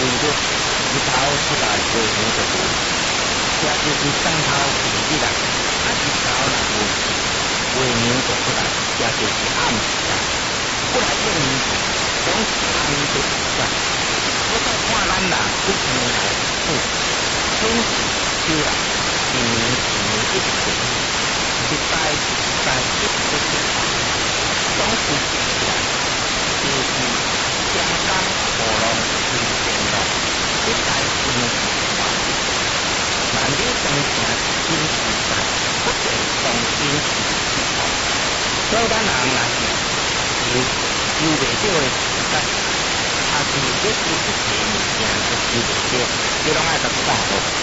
着日头出来月亮就无，这就是上头日啦。啊，日头若无，月亮就出来，这就是暗时啦。不来证明，总是暗就不算。我再看咱人不平来处，天时就来，一年一直变，一代一直变化，总是变起来，就是江山火龙是变动，一代天时化。万里长城新时代，不见当今时时代。所以咱人若是受袂着的时代，也是要求一切物件都受袂着，你拢爱甲看好。